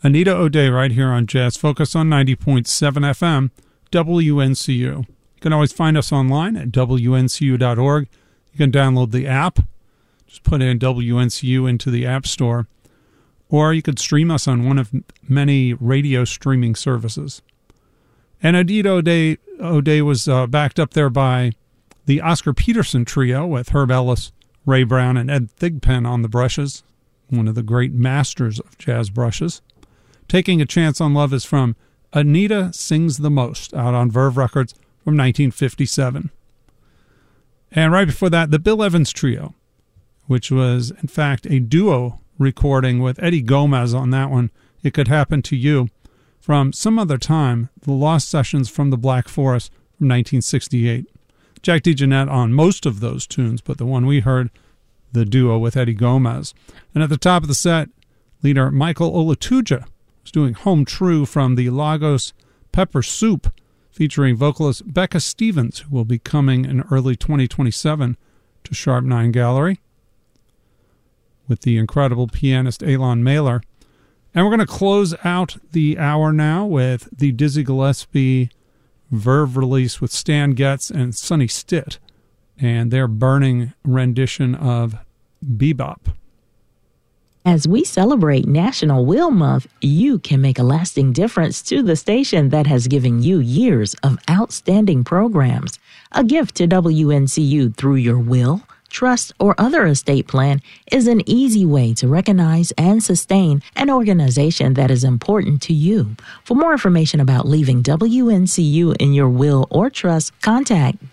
Anita O'Day right here on Jazz Focus on 90.7 FM, WNCU. You can always find us online at WNCU.org. You can download the app. Just put in WNCU into the App Store. Or you could stream us on one of many radio streaming services. And Anita O'Day was backed up there by the Oscar Peterson Trio with Herb Ellis, Ray Brown, and Ed Thigpen on the brushes, one of the great masters of jazz brushes. Taking a Chance on Love is from Anita Sings the Most, out on Verve Records from 1957. And right before that, the Bill Evans Trio, which was, in fact, a duo recording with Eddie Gomez on that one, It Could Happen to You, from Some Other Time, the Lost Sessions from the Black Forest from 1968. Jack DeJohnette on most of those tunes, but the one we heard, the duo with Eddie Gomez. And at the top of the set, leader Michael Olatuja was doing Home True from the Lagos Pepper Soup, featuring vocalist Becca Stevens, who will be coming in early 2027 to Sharp 9 Gallery, with the incredible pianist Elon Mailer. And we're going to close out the hour now with the Dizzy Gillespie Verve release with Stan Getz and Sonny Stitt and their burning rendition of Bebop. As we celebrate National Will Month, you can make a lasting difference to the station that has given you years of outstanding programs. A gift to WNCU through your will, trust, or other estate plan is an easy way to recognize and sustain an organization that is important to you. For more information about leaving WNCU in your will or trust, contact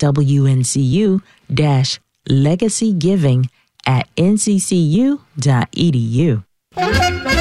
WNCU-legacygiving@nccu.edu.